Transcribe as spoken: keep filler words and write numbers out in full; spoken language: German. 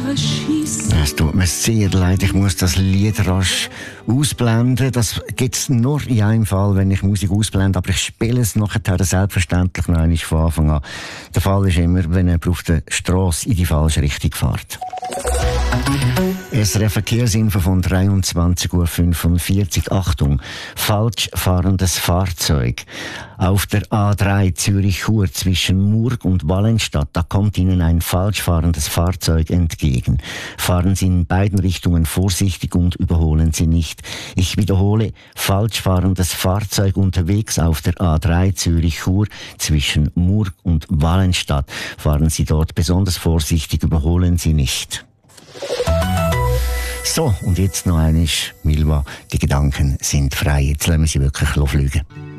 Es tut mir sehr leid, ich muss das Lied rasch ausblenden. Das gibt es nur in einem Fall, wenn ich Musik ausblende, aber ich spiele es nachher selbstverständlich noch einmal von Anfang an. Der Fall ist immer, wenn jemand auf der Strasse in die falsche Richtung fährt. S R F Verkehrsinfo von dreiundzwanzig Uhr fünfundvierzig. Achtung, falsch fahrendes Fahrzeug. Auf der A drei Zürich-Chur zwischen Murg und Wallenstadt, da kommt Ihnen ein falsch fahrendes Fahrzeug entgegen. Fahren Sie in beiden Richtungen vorsichtig und überholen Sie nicht. Ich wiederhole, falsch fahrendes Fahrzeug unterwegs auf der A drei Zürich-Chur zwischen Murg und Wallenstadt. Fahren Sie dort besonders vorsichtig, überholen Sie nicht. So, und jetzt noch einmal, Milva, die Gedanken sind frei. Jetzt lassen wir sie wirklich fliegen.